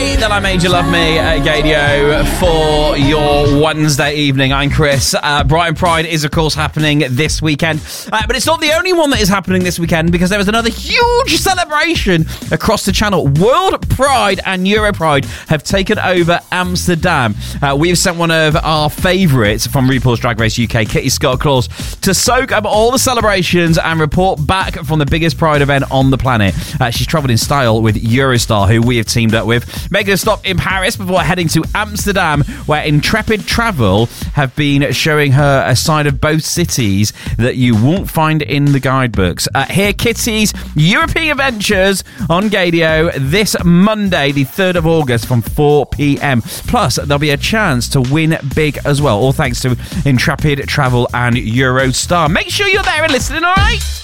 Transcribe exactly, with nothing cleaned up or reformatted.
Hey, then I made you love me at Gadio for your Wednesday evening. I'm Chris. Uh, Brighton Pride is, of course, happening this weekend. Uh, but it's not the only one that is happening this weekend, because there was another huge celebration across the channel. World Pride and Euro Pride have taken over Amsterdam. Uh, we've sent one of our favourites from RuPaul's Drag Race U K, Kitty Scott-Claus, to soak up all the celebrations and report back from the biggest Pride event on the planet. Uh, she's travelled in style with Eurostar, who we have teamed up with, making a stop in Paris before heading to Amsterdam, where Intrepid Travel have been showing her a side of both cities that you won't find in the guidebooks. Uh, hear Kitty's European adventures on Gadio this Monday, the third of August from four p.m. Plus, there'll be a chance to win big as well, all thanks to Intrepid Travel and Eurostar. Make sure you're there and listening, all right?